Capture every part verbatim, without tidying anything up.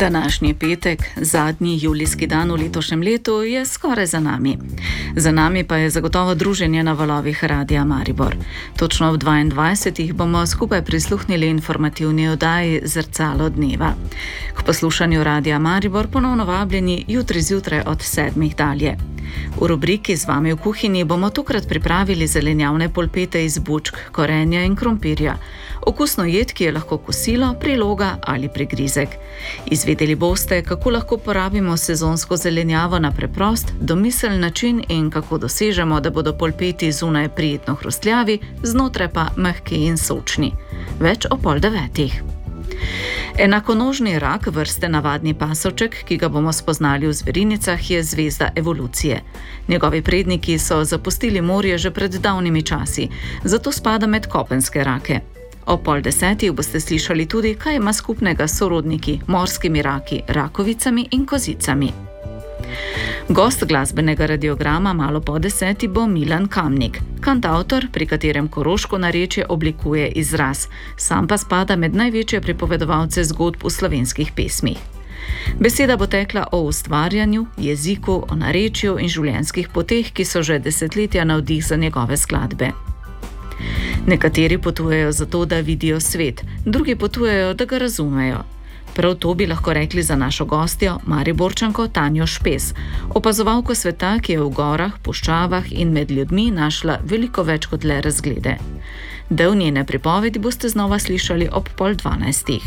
Današnji petek, zadnji julijski dan v letošnjem letu, je skoraj za nami. Za nami pa je zagotovo druženje na valovih Radia Maribor. Točno v dvaindvajsetih bomo skupaj prisluhnili informativni oddaji Zrcalo dneva. K poslušanju Radia Maribor ponovno vabljeni jutri zjutraj od sedmih dalje. V rubriki Z vami v kuhinji bomo tokrat pripravili zelenjavne polpete iz bučk, korenja in krompirja. Okusno jed, ki je lahko kosilo, priloga ali prigrizek. Izvedeli boste, kako lahko porabimo sezonsko zelenjavo na preprost, domiseln način in kako dosežemo, da bodo polpeti zunaj prijetno hrustljavi, znotraj pa mehki in sočni. Več o pol devetih. Enakonožni rak vrste navadni pasovček, ki ga bomo spoznali v zverinicah, je zvezda evolucije. Njegovi predniki so zapustili morje že pred davnimi časi, zato spada med kopenske rake. O pol desetih boste slišali tudi, kaj ima skupnega s sorodniki, morskimi raki, rakovicami in kozicami. Gost glasbenega radiograma malo po deseti bo Milan Kamnik, kantavtor, pri katerem koroško narečje oblikuje izraz, sam pa spada med največje pripovedovalce zgodb v slovenskih pesmih. Beseda bo tekla o ustvarjanju, jeziku, o narečju in življenjskih poteh, ki so že desetletja navdih za njegove skladbe. Nekateri potujejo zato, da vidijo svet, drugi potujejo, da ga razumejo. Prav to bi lahko rekli za našo gostjo, Mariborčanko Tanjo Špes, opazovalko sveta, ki je v gorah, puščavah in med ljudmi našla veliko več kot le razglede. Del njene pripovedi boste znova slišali ob pol dvanajstih.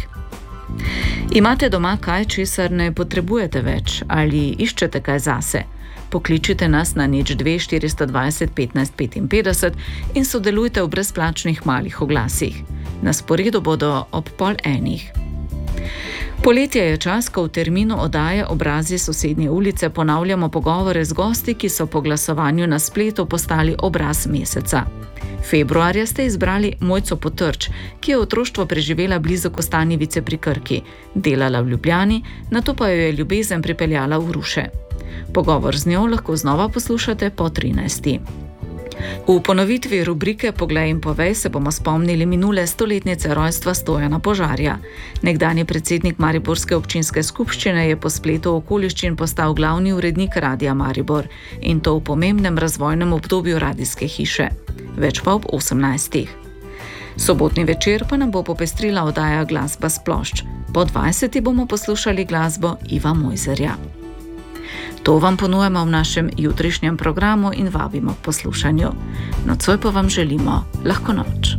Imate doma kaj, česar ne potrebujete več, ali iščete kaj zase? Pokličite nas na nič dve štiristo dvajset petnajst petinpetdeset in sodelujte v brezplačnih malih oglasih. Na sporedu bodo ob pol enih. Poletje je čas, ko v terminu oddaje Obrazi sosednje ulice ponavljamo pogovore z gosti, ki so po glasovanju na spletu postali obraz meseca. Februarja ste izbrali Mojco Potrč, ki je otroštvo preživela blizu Kostanjevice pri Krki, delala v Ljubljani, nato pa jo je ljubezen pripeljala v Ruše. Pogovor z njo lahko znova poslušate po trinajsti. V ponovitvi rubrike Poglej in povej se bomo spomnili minule stoletnice rojstva Stojana Požarja. Nekdanji predsednik mariborske občinske skupščine je po spletu okoliščin postal glavni urednik Radia Maribor in to v pomembnem razvojnem obdobju radijske hiše. Več pa ob osemnajstih. Sobotni večer pa nam bo popestrila oddaja Glasba s plošč. Po dvajseti bomo poslušali glasbo Iva Mojzerja. To vam ponujemo v našem jutrišnjem programu in vabimo k poslušanju. Nocoj pa vam želimo lahko noč.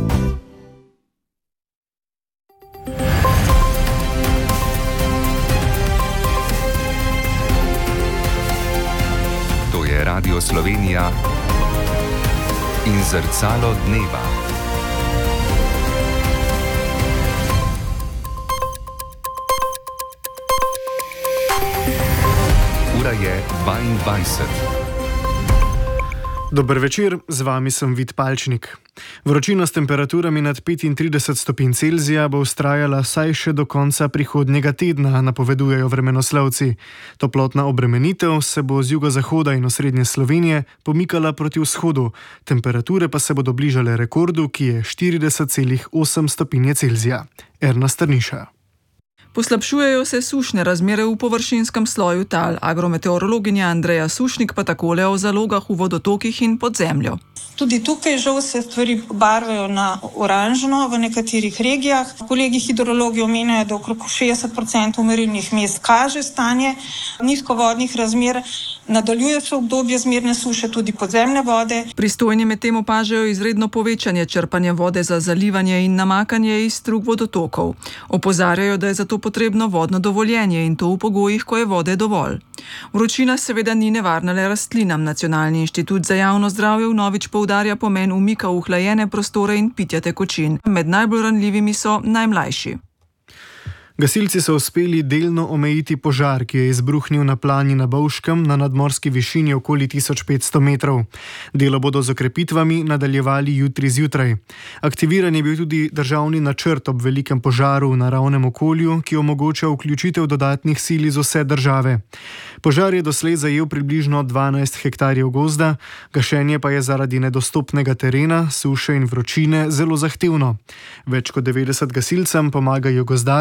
To je Radio Slovenija in Zrcalo dneva. Ura je dvaindvajset. Dober večer, z vami sem Vid Palčnik. Vročina s temperaturami nad petintrideset stopinj Celzija bo vztrajala vsaj še do konca prihodnjega tedna, napovedujejo vremenoslovci. Toplotna obremenitev se bo z jugozahoda in osrednje Slovenije pomikala proti vzhodu, temperature pa se bodo bližale rekordu, ki je štirideset celih osem stopinje Celzija. Erna Strniša. Poslabšujejo se sušne razmere v površinskem sloju tal. Agrometeorologinja Andreja Sušnik pa takole o zalogah v vodotokih in pod zemljo. Tudi tukaj žal se stvari barvajo na oranžno v nekaterih regijah. Kolegi hidrologi omenjajo, da okrog šestdeset procentov merilnih mest kaže stanje nizkovodnih razmer. Nadaljuje se obdobje zmerne suše, tudi podzemne vode. Pristojni medtem opažajo izredno povečanje črpanja vode za zalivanje in namakanje iz strug vodotokov. Opozarjajo, da je zato potrebno vodno dovoljenje in to v pogojih, ko je vode dovolj. Vročina seveda ni nevarna le rastlinam. Nacionalni inštitut za javno zdravje vnovič poudarja pomen umika v hlajene prostore in pitja tekočin. Med najbolj ranljivimi so najmlajši. Gasilci so uspeli delno omejiti požar, ki je izbruhnil na plani na Bovškem na nadmorski višini okoli tisoč petsto metrov. Delo bodo z okrepitvami nadaljevali jutri zjutraj. Aktiviran je bil tudi državni načrt ob velikem požaru v naravnem okolju, ki omogoča vključitev dodatnih sil iz vse države. Požar je doslej zajel približno dvanajst hektarjev gozda, gašenje pa je zaradi nedostopnega terena, suše in vročine zelo zahtevno. Več kot devetdeset gasilcem pomagajo gozdarji,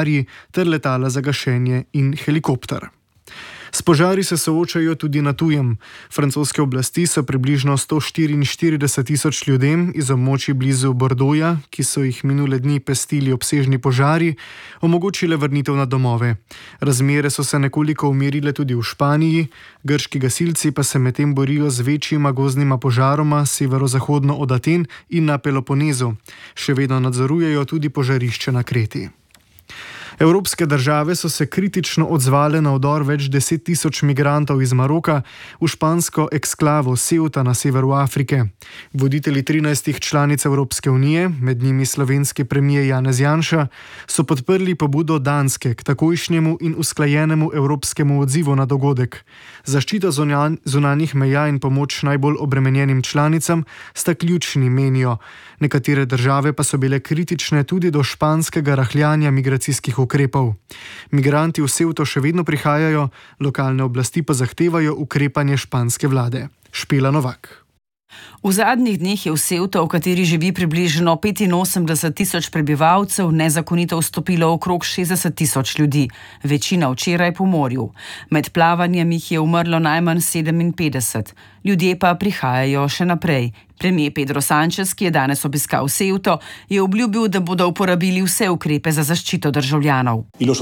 ter letala za gašenje in helikopter. S požari se soočajo tudi na tujem. Francoske oblasti so približno sto štiriinštirideset tisoč ljudem iz območij blizu Bordoja, ki so jih minule dni pestili obsežni požari, omogočile vrnitev na domove. Razmere so se nekoliko umirile tudi v Španiji, grški gasilci pa se medtem borijo z večjima gozdnima požaroma severozahodno od Aten in na Peloponezu. Še vedno nadzorujejo tudi požarišče na Kreti. Evropske države so se kritično odzvale na vdor več deset tisoč migrantov iz Maroka v špansko eksklavo Ceuta na severu Afrike. Voditelji trinajstih članic Evropske unije, med njimi slovenski premier Janez Janša, so podprli pobudo Danske k takojšnjemu in usklajenemu evropskemu odzivu na dogodek. Zaščita zunanjih meja in pomoč najbolj obremenjenim članicam sta ključni, menijo. Nekatere države pa so bile kritične tudi do španskega rahljanja migracijskih ukrepov. Migranti v Ceuto še vedno prihajajo, lokalne oblasti pa zahtevajo ukrepanje španske vlade. Špela Novak. V zadnjih dneh je v Ceuto, v kateri živi približno petinosemdeset tisoč prebivalcev, nezakonito vstopilo okrog šestdeset tisoč ljudi, večina včeraj po morju. Med plavanjem jih je umrlo najmanj sedeminpetdeset, ljudje pa prihajajo še naprej. Premier Pedro Sánchez, ki je danes obiskal Ceuto, je obljubil, da bodo uporabili vse ukrepe za zaščito državljanov.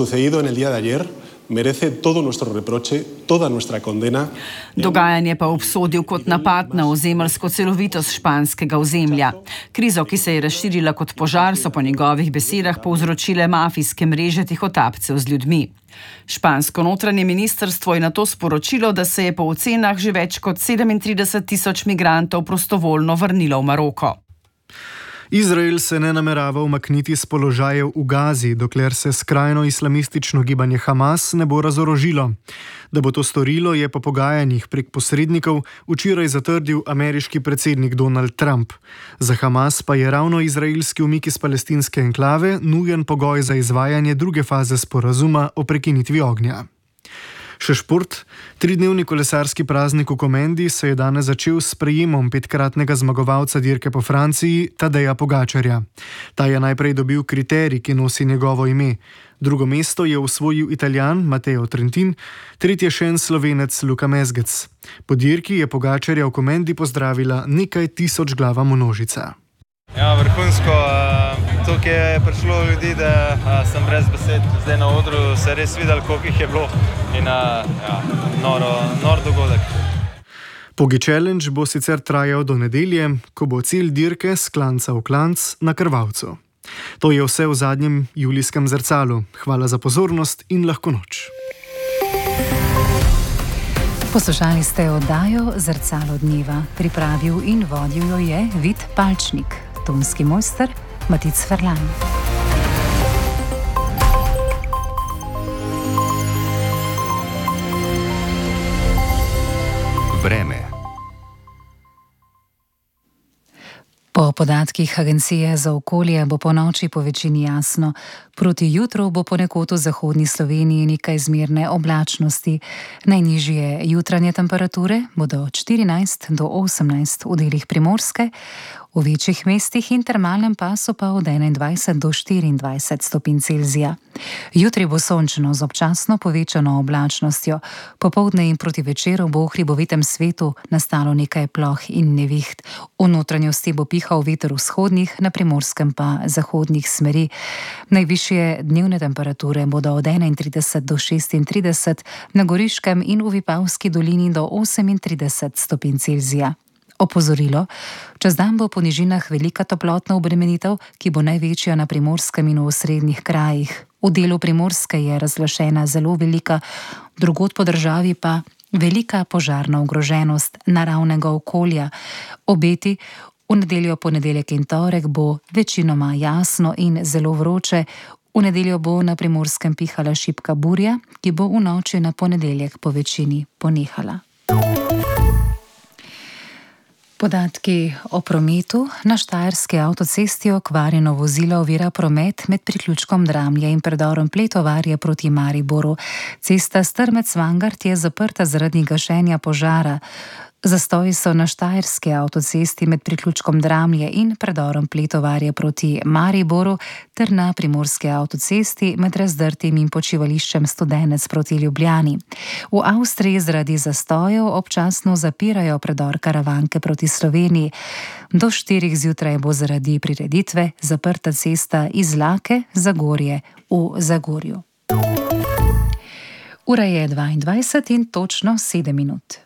Merece todo nuestro reproche, toda nuestra condena. Dogajanje pa obsodil kot napad na ozemeljsko celovitost španskega ozemlja. Krizo, ki se je razširila kot požar, so po njegovih besedah povzročile mafijske mreže tihotapcev z ljudmi. Špansko notranje ministrstvo je nato sporočilo, da se je po ocenah že več kot sedemintrideset tisoč migrantov prostovoljno vrnilo v Maroko. Izrael se ne namerava umakniti s položajev v Gazi, dokler se skrajno islamistično gibanje Hamas ne bo razorožilo. Da bo to storilo, je po pogajanjih prek posrednikov včeraj zatrdil ameriški predsednik Donald Trump. Za Hamas pa je ravno izraelski umik iz palestinske enklave nujen pogoj za izvajanje druge faze sporazuma o prekinitvi ognja. Še šport. Tridnevni kolesarski praznik v Komendi se je danes začel s sprejemom petkratnega zmagovalca dirke po Franciji, Tadeja Pogačarja. Ta je najprej dobil kriterij, ki nosi njegovo ime. Drugo mesto je osvojil Italijan Matteo Trentin, tretje še en Slovenec Luka Mezgec. Po dirki je Pogačarja v Komendi pozdravila nekaj tisoč glava množica. Ja, vrhunsko. Tukaj je prišlo ljudi, da sem brez besed. Zdaj na odru se je res videl, koliko jih je bilo in ja, noro, nor dogodek. Pogi Challenge bo sicer trajal do nedelje, ko bo cilj dirke s klanca v klanc na Krvavcu. To je vse v zadnjem julijskem zrcalu. Hvala za pozornost in lahko noč. Poslušali ste oddajo Zrcalo dneva. Pripravil in vodil jo je Vid Palčnik. Tonski mojster Matic Ferlan. Vreme. Po podatkih Agencije za okolje bo po noči po večini jasno. Proti jutru bo ponekod v zahodni Sloveniji nekaj zmerne oblačnosti. Najnižje jutranje temperature bodo od štirinajst do osemnajst v delih Primorske, v večjih mestih in termalnem pasu pa od enaindvajset do štiriindvajset stopinj Celzija. Jutri bo sončno z občasno povečano oblačnostjo. Popoldne in proti večeru bo v hribovitem svetu nastalo nekaj ploh in neviht. V notranjosti bo pihal veter vzhodnih, na Primorskem pa zahodnih smeri. Najvišje dnevne temperature bodo od enaintrideset do šestintrideset, na Goriškem in v Vipavski dolini do osemintrideset stopinj Celzija. Opozorilo, čez dan bo po nižinah velika toplotna obremenitev, ki bo največja na Primorskem in v osrednjih krajih. V delu Primorske je razglašena zelo velika, drugod po državi pa velika požarna ogroženost naravnega okolja. Obeti v nedeljo, ponedeljek in torek bo večinoma jasno in zelo vroče. V nedeljo bo na Primorskem pihala šibka burja, ki bo v noči na ponedeljek po večini ponehala. Podatki o prometu. Na štajerski avtocesti okvarjeno vozilo ovira promet med priključkom Dramlje in predorom Pletovarje proti Mariboru. Cesta Strmec-Vangart je zaprta zaradi gašenja požara. Zastoji so na štajerski avtocesti med priključkom Dramlje in predorom Pletovarje proti Mariboru ter na primorski avtocesti med Razdrtim in počivališčem Studenec proti Ljubljani. V Avstriji zaradi zastojev občasno zapirajo predor Karavanke proti Sloveniji. Do štirih zjutraj bo zaradi prireditve zaprta cesta iz Lake Zagorje v Zagorju. Ura je dvaindvajset in točno sedem minut.